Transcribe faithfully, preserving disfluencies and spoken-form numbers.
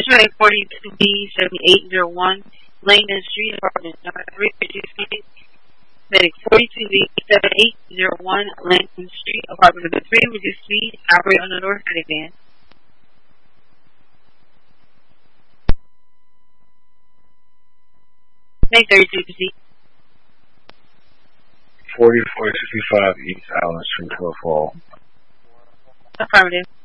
Make forty-two B seventy-eight oh one, Langdon Street, apartment number three, fifty-three. Medic forty-two B seventy-eight oh one, Langdon Street, apartment number three, reduced speed, operate on the north side again. Make thirty-two proceed. forty-four sixty-five East Allen Street, twelve Fall. Affirmative.